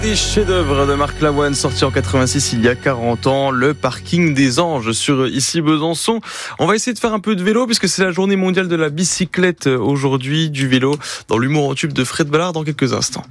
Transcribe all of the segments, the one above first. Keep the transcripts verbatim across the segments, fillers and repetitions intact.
Des chefs-d'œuvre de Marc Lavoine sorti en quatre-vingt-six il y a quarante ans, le parking des Anges sur ici Besançon. On va essayer de faire un peu de vélo puisque c'est la journée mondiale de la bicyclette aujourd'hui, du vélo dans l'humour en tube de Fred Ballard dans quelques instants.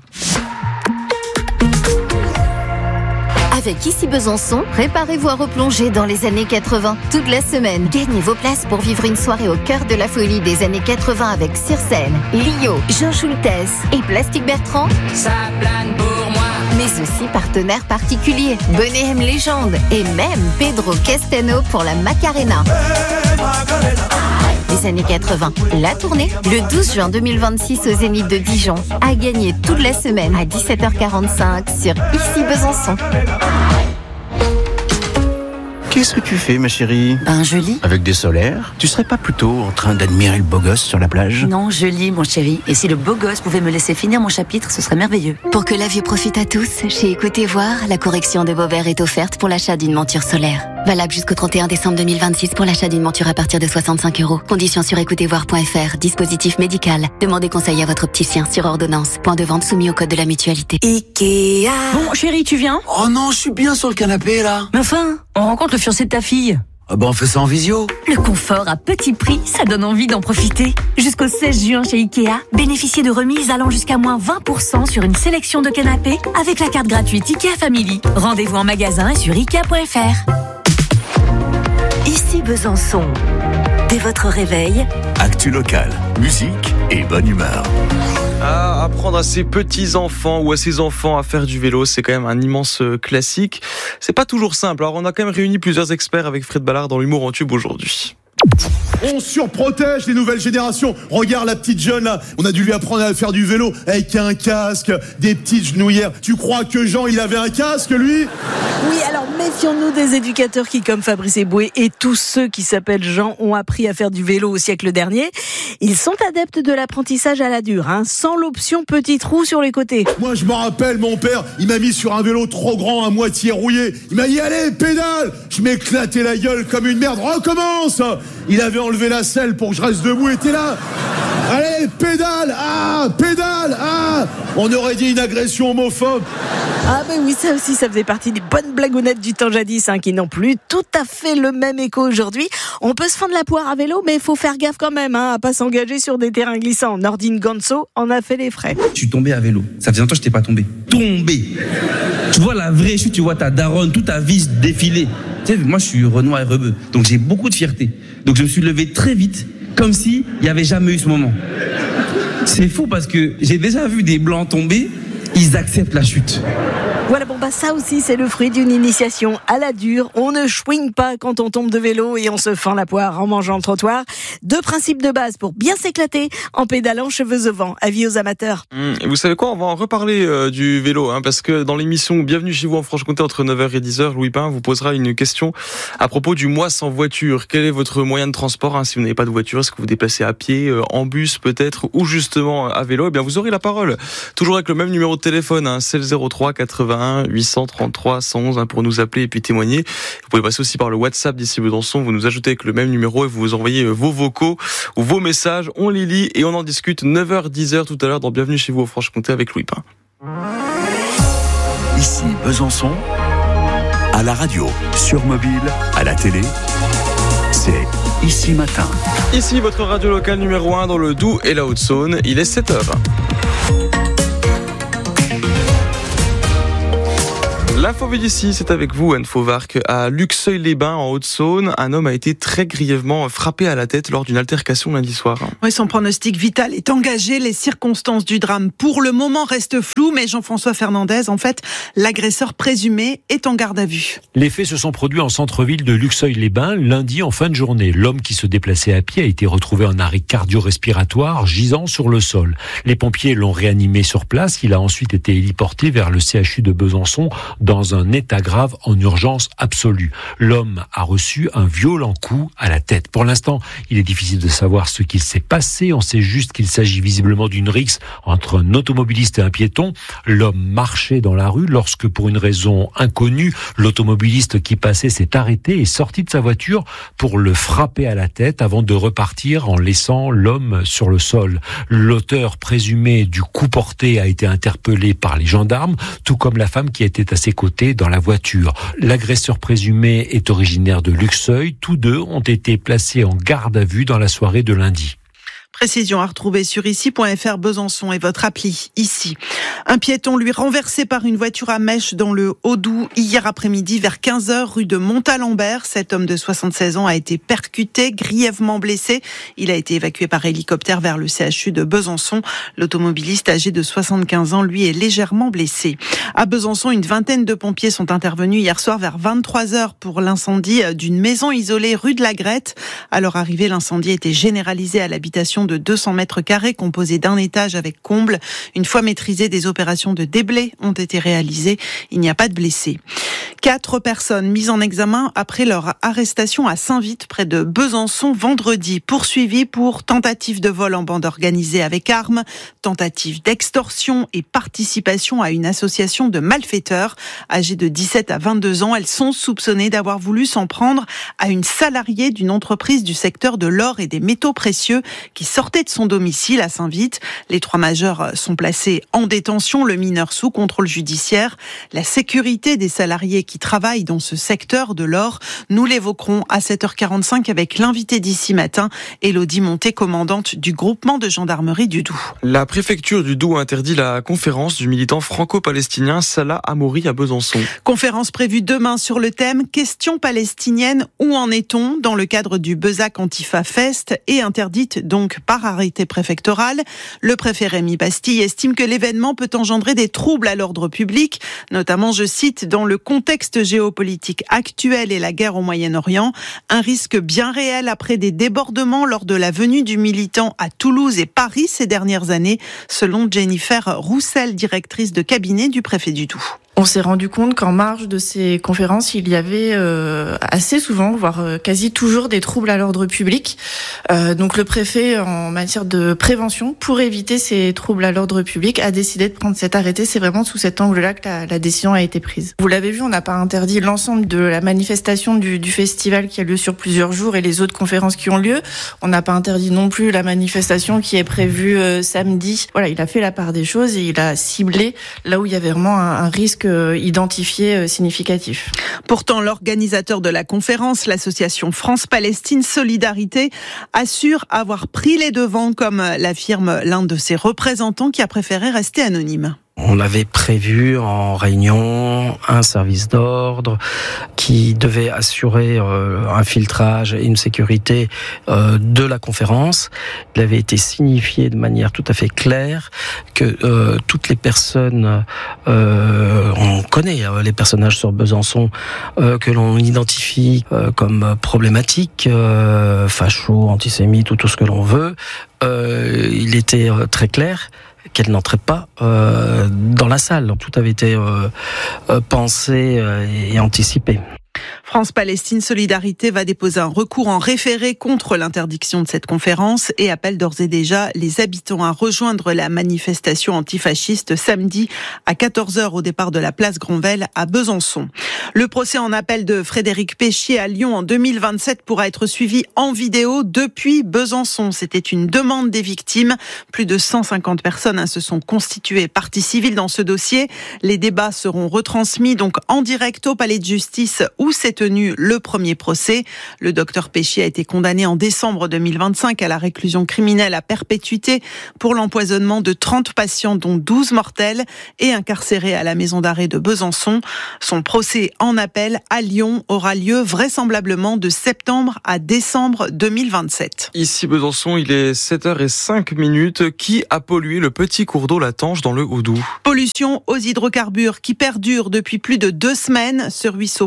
Avec Ici Besançon, préparez-vous à replonger dans les années quatre-vingts. Toute la semaine, gagnez vos places pour vivre une soirée au cœur de la folie des années quatre-vingts avec Sur Scène, Lio, Jean Schultes et Plastic Bertrand. Ça plane pour moi. Mais aussi partenaires particuliers, Bonnet M Légende et même Pedro Castano pour la Macarena. Les années quatre-vingts, la tournée, le douze juin deux mille vingt-six au Zénith de Dijon. À gagner toute la semaine à dix-sept heures quarante-cinq sur Ici Besançon. Qu'est-ce que tu fais, ma chérie? Ben, je lis. Avec des solaires? Tu serais pas plutôt en train d'admirer le beau gosse sur la plage? Non, je lis, mon chéri. Et si le beau gosse pouvait me laisser finir mon chapitre, ce serait merveilleux. Pour que la vue profite à tous, chez Écoutez Voir, la correction de vos verres est offerte pour l'achat d'une monture solaire. Valable jusqu'au trente et un décembre deux mille vingt-six pour l'achat d'une monture à partir de soixante-cinq euros. Conditions sur écoutez voir point f r. Dispositif médical. Demandez conseil à votre opticien sur ordonnance. Point de vente soumis au code de la mutualité. Ikea. Bon, chéri, tu viens? Oh non, je suis bien sur le canapé, là. Mais enfin, on rencontre le fiancé de ta fille. Ah bah on fait ça en visio. Le confort à petit prix, ça donne envie d'en profiter. Jusqu'au seize juin chez Ikea, bénéficiez de remises allant jusqu'à moins vingt pour cent sur une sélection de canapés avec la carte gratuite Ikea Family. Rendez-vous en magasin et sur ikea point f r. Ici Besançon. Dès votre réveil, actu local, musique et bonne humeur. À apprendre à ses petits-enfants ou à ses enfants à faire du vélo, c'est quand même un immense classique. C'est pas toujours simple. Alors on a quand même réuni plusieurs experts avec Fred Ballard dans l'humour en tube aujourd'hui. On surprotège les nouvelles générations. Regarde la petite jeune là, on a dû lui apprendre à faire du vélo avec un casque, des petites genouillères. Tu crois que Jean il avait un casque lui? Oui, alors méfions-nous des éducateurs qui, comme Fabrice Eboué et tous ceux qui s'appellent Jean, ont appris à faire du vélo au siècle dernier. Ils sont adeptes de l'apprentissage à la dure, hein, sans l'option petit trou sur les côtés. Moi je me rappelle, mon père, il m'a mis sur un vélo trop grand, à moitié rouillé. Il m'a dit allez, pédale. Je m'éclatais la gueule comme une merde. Recommence. Il avait enlevé la selle pour que je reste debout et t'es là. Allez, pédale. Ah, pédale. Ah. On aurait dit une agression homophobe. Ah ben oui, ça aussi, ça faisait partie des bonnes blagounettes du temps jadis, hein, qui n'ont plus tout à fait le même écho aujourd'hui. On peut se fendre la poire à vélo, mais il faut faire gaffe quand même, hein, à pas s'engager sur des terrains glissants. Nordine Ganso en a fait les frais. Je suis tombé à vélo. Ça faisait longtemps que je n'étais pas tombé. Tombé. Tu vois la vraie chute, tu vois ta daronne, toute ta vis défiler. Tu sais, moi je suis Renoir et rebeu, donc j'ai beaucoup de fierté. Donc je me suis levé très vite, comme si il n'y avait jamais eu ce moment. C'est fou parce que j'ai déjà vu des blancs tomber, ils acceptent la chute. Voilà, bon bah ça aussi c'est le fruit d'une initiation à la dure. On ne chouigne pas quand on tombe de vélo et on se fend la poire en mangeant le trottoir. Deux principes de base pour bien s'éclater en pédalant cheveux au vent. Avis aux amateurs. Mmh, et vous savez quoi, on va en reparler euh, du vélo, hein, parce que dans l'émission Bienvenue chez vous en Franche-Comté entre neuf heures et dix heures, Louis Pain vous posera une question à propos du mois sans voiture. Quel est votre moyen de transport, hein, si vous n'avez pas de voiture? Est-ce que vous vous déplacez à pied, euh, en bus peut-être, ou justement à vélo? Eh bien vous aurez la parole. Toujours avec le même numéro de téléphone, hein, c'est le zéro trois quatre-vingt-un huit cent trente-trois cent onze, hein, pour nous appeler et puis témoigner. Vous pouvez passer aussi par le WhatsApp d'Ici Besançon, vous nous ajoutez avec le même numéro et vous vous envoyez vos vocaux ou vos messages, on les lit et on en discute. Neuf heures dix heures tout à l'heure dans Bienvenue chez vous au Franche-Comté avec Louis Pain. Ici Besançon, à la radio, sur mobile, à la télé, c'est Ici Matin. Ici votre radio locale numéro un dans le Doubs et la Haute-Saône, il est sept heures. L'info vue d'ici, c'est avec vous, Anne Fauvarc. À Luxeuil-les-Bains, en Haute-Saône, un homme a été très grièvement frappé à la tête lors d'une altercation lundi soir. Oui, son pronostic vital est engagé. Les circonstances du drame, pour le moment, restent floues. Mais Jean-François Fernandez, en fait, l'agresseur présumé est en garde à vue. Les faits se sont produits en centre-ville de Luxeuil-les-Bains, lundi en fin de journée. L'homme qui se déplaçait à pied a été retrouvé en arrêt cardio-respiratoire, gisant sur le sol. Les pompiers l'ont réanimé sur place. Il a ensuite été héliporté vers le C H U de Besançon, dans un état grave en urgence absolue. L'homme a reçu un violent coup à la tête. Pour l'instant, il est difficile de savoir ce qu'il s'est passé. On sait juste qu'il s'agit visiblement d'une rixe entre un automobiliste et un piéton. L'homme marchait dans la rue lorsque, pour une raison inconnue, l'automobiliste qui passait s'est arrêté et sorti de sa voiture pour le frapper à la tête avant de repartir en laissant l'homme sur le sol. L'auteur présumé du coup porté a été interpellé par les gendarmes, tout comme la femme qui était à ses côtés dans la voiture. L'agresseur présumé est originaire de Luxeuil. Tous deux ont été placés en garde à vue dans la soirée de lundi. Précision à retrouver sur ici point f r Besançon et votre appli ici. Un piéton lui renversé par une voiture à mèche dans le Haut-Doubs hier après-midi vers quinze heures rue de Montalembert. Cet homme de soixante-seize ans a été percuté, grièvement blessé. Il a été évacué par hélicoptère vers le C H U de Besançon. L'automobiliste âgé de soixante-quinze ans, lui, est légèrement blessé. À Besançon, une vingtaine de pompiers sont intervenus hier soir vers vingt-trois heures pour l'incendie d'une maison isolée rue de la Grette. À leur arrivée, l'incendie était généralisé à l'habitation de deux cents mètres carrés composé d'un étage avec comble. Une fois maîtrisées, des opérations de déblai ont été réalisées. Il n'y a pas de blessés. Quatre personnes mises en examen après leur arrestation à Saint-Vite, près de Besançon, vendredi. Poursuivies pour tentative de vol en bande organisée avec armes, tentative d'extorsion et participation à une association de malfaiteurs. Âgées de dix-sept à vingt-deux ans, elles sont soupçonnées d'avoir voulu s'en prendre à une salariée d'une entreprise du secteur de l'or et des métaux précieux qui sortait de son domicile à Saint-Vite. Les trois majeurs sont placés en détention, le mineur sous contrôle judiciaire. La sécurité des salariés qui travaillent dans ce secteur de l'or, nous l'évoquerons à sept heures quarante-cinq avec l'invité d'ici matin, Élodie Monté, commandante du groupement de gendarmerie du Doubs. La préfecture du Doubs a interdit la conférence du militant franco-palestinien Salah Hamouri à Besançon. Conférence prévue demain sur le thème « Question palestinienne, où en est-on ?» dans le cadre du Bezac Antifa Fest et interdite donc par arrêté préfectoral. Le préfet Rémi Bastille estime que l'événement peut engendrer des troubles à l'ordre public, notamment, je cite, dans le contexte géopolitique actuel et la guerre au Moyen-Orient, un risque bien réel après des débordements lors de la venue du militant à Toulouse et Paris ces dernières années, selon Jennifer Roussel, directrice de cabinet du préfet du Doubs. On s'est rendu compte qu'en marge de ces conférences, il y avait euh, assez souvent, voire euh, quasi toujours, des troubles à l'ordre public. Euh, donc le préfet, en matière de prévention, pour éviter ces troubles à l'ordre public, a décidé de prendre cet arrêté. C'est vraiment sous cet angle-là que la, la décision a été prise. Vous l'avez vu, on n'a pas interdit l'ensemble de la manifestation du, du festival qui a lieu sur plusieurs jours et les autres conférences qui ont lieu. On n'a pas interdit non plus la manifestation qui est prévue euh, samedi. Voilà, il a fait la part des choses et il a ciblé là où il y avait vraiment un, un risque identifié significatif. Pourtant, l'organisateur de la conférence, l'association France-Palestine Solidarité, assure avoir pris les devants, comme l'affirme l'un de ses représentants qui a préféré rester anonyme. On avait prévu en réunion un service d'ordre qui devait assurer euh, un filtrage et une sécurité euh, de la conférence. Il avait été signifié de manière tout à fait claire que euh, toutes les personnes, euh, on connaît euh, les personnages sur Besançon euh, que l'on identifie euh, comme problématiques, euh, fachos, antisémites ou tout ce que l'on veut, euh, il était euh, très clair qu'elle n'entrait pas euh, dans la salle. Tout avait été euh, euh, pensé euh, et anticipé. France-Palestine Solidarité va déposer un recours en référé contre l'interdiction de cette conférence et appelle d'ores et déjà les habitants à rejoindre la manifestation antifasciste samedi à quatorze heures au départ de la place Granvelle à Besançon. Le procès en appel de Frédéric Péchier à Lyon en deux mille vingt-sept pourra être suivi en vidéo depuis Besançon. C'était une demande des victimes. Plus de cent cinquante personnes se sont constituées partie civile dans ce dossier. Les débats seront retransmis donc en direct au palais de justice où s'est tenu le premier procès. Le docteur Péchier a été condamné en décembre deux mille vingt-cinq à la réclusion criminelle à perpétuité pour l'empoisonnement de trente patients, dont douze mortels, et incarcéré à la maison d'arrêt de Besançon. Son procès en appel à Lyon aura lieu vraisemblablement de septembre à décembre deux mille vingt-sept. Ici Besançon, il est sept heures cinq minutes. Qui a pollué le petit cours d'eau La Tange dans le Haut-Doubs ? Pollution aux hydrocarbures qui perdure depuis plus de deux semaines. Ce ruisseau protégé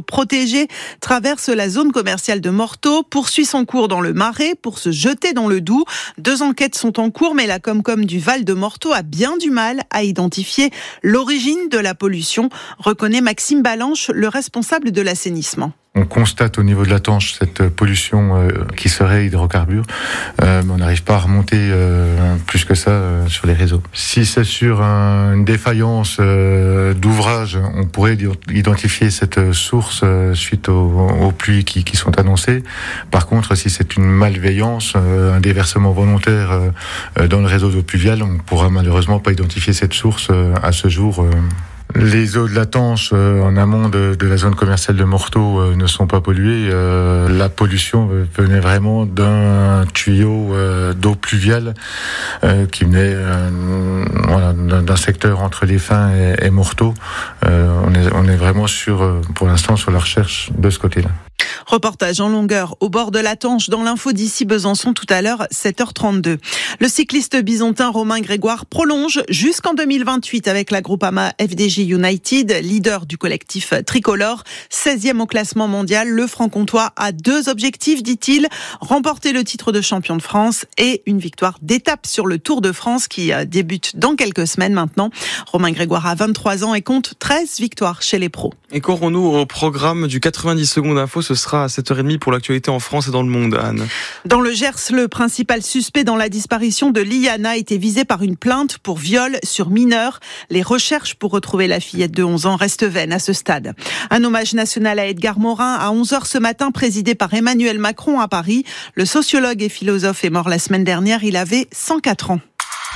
léger traverse la zone commerciale de Morteau, poursuit son cours dans le Marais pour se jeter dans le Doubs. Deux enquêtes sont en cours, mais la Comcom du Val de Morteau a bien du mal à identifier l'origine de la pollution, reconnaît Maxime Balanche, le responsable de l'assainissement. On constate au niveau de la Tanche cette pollution euh, qui serait hydrocarbures, euh, mais on n'arrive pas à remonter euh, plus que ça euh, sur les réseaux. Si c'est sur un, une défaillance euh, d'ouvrage, on pourrait identifier cette source euh, suite aux, aux pluies qui, qui sont annoncées. Par contre, si c'est une malveillance, euh, un déversement volontaire euh, dans le réseau d'eau pluviale, on ne pourra malheureusement pas identifier cette source euh, à ce jour. Euh. Les eaux de la Tanche euh, en amont de, de la zone commerciale de Morteau euh, ne sont pas polluées. Euh, la pollution venait vraiment d'un tuyau euh, d'eau pluviale euh, qui venait euh, voilà, d'un secteur entre les Fins et, et Morteau. Euh, on, est, on est vraiment sur, euh, pour l'instant sur la recherche de ce côté-là. Reportage en longueur au bord de la Tanche dans l'info d'ici Besançon tout à l'heure, sept heures trente-deux. Le cycliste byzantin Romain Grégoire prolonge jusqu'en deux mille vingt-huit avec la Groupama F D J United, leader du collectif tricolore. seizième au classement mondial, le franc-comtois a deux objectifs, dit-il, remporter le titre de champion de France et une victoire d'étape sur le Tour de France qui débute dans quelques semaines maintenant. Romain Grégoire a vingt-trois ans et compte treize victoires chez les pros. Et corrons-nous au programme du quatre-vingt-dix secondes info, ce sera à sept heures trente pour l'actualité en France et dans le monde, Anne. Dans le Gers, le principal suspect dans la disparition de Liana a été visé par une plainte pour viol sur mineur. Les recherches pour retrouver la fillette de onze ans restent vaines à ce stade. Un hommage national à Edgar Morin à onze heures ce matin, présidé par Emmanuel Macron à Paris. Le sociologue et philosophe est mort la semaine dernière, il avait cent quatre ans.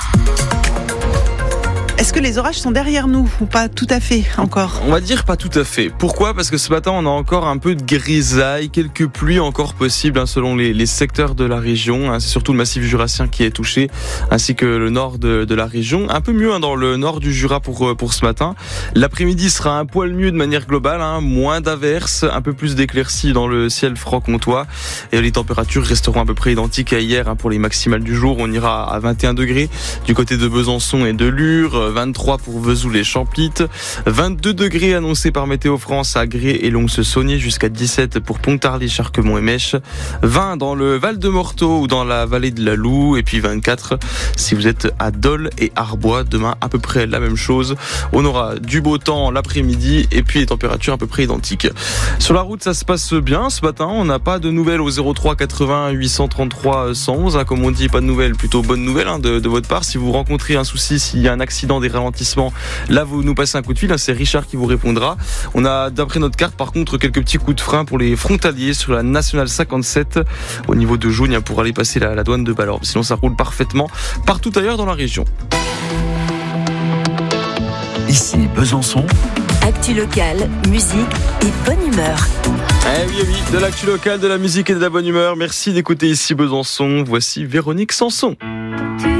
Est-ce que les orages sont derrière nous ou pas tout à fait encore ? On va dire pas tout à fait. Pourquoi ? Parce que ce matin, on a encore un peu de grisaille, quelques pluies encore possibles hein, selon les, les secteurs de la région. Hein, c'est surtout le massif jurassien qui est touché, ainsi que le nord de, de la région. Un peu mieux hein, dans le nord du Jura pour, pour ce matin. L'après-midi sera un poil mieux de manière globale, hein, moins d'averses, un peu plus d'éclaircies dans le ciel franc-comtois. Et les températures resteront à peu près identiques à hier hein, pour les maximales du jour. On ira à vingt et un degrés du côté de Besançon et de Lure. vingt-trois pour Vesoul et Champlitte, vingt-deux degrés annoncés par Météo France à Gré et Lons-Saunier, jusqu'à dix-sept pour Pontarlier, Charquemont et Mèche, vingt dans le Val de Morteau ou dans la vallée de la Loue, et puis vingt-quatre si vous êtes à Dole et Arbois. Demain, à peu près la même chose. On aura du beau temps l'après-midi et puis les températures à peu près identiques. Sur la route, ça se passe bien ce matin. On n'a pas de nouvelles au zéro trois quatre-vingts huit cent trente-trois cent onze. Hein, comme on dit, pas de nouvelles, plutôt bonne nouvelle hein, de, de votre part. Si vous rencontrez un souci, s'il y a un accident, des ralentissements, là vous nous passez un coup de fil, hein, c'est Richard qui vous répondra. On a d'après notre carte par contre quelques petits coups de frein pour les frontaliers sur la nationale cinquante-sept au niveau de Jougne hein, pour aller passer la, la douane de Balorbe. Sinon ça roule parfaitement partout ailleurs dans la région. Ici Besançon. Actu locale, musique et bonne humeur. Eh oui, oui, de l'actu locale, de la musique et de la bonne humeur. Merci d'écouter ici Besançon. Voici Véronique Sanson. Tu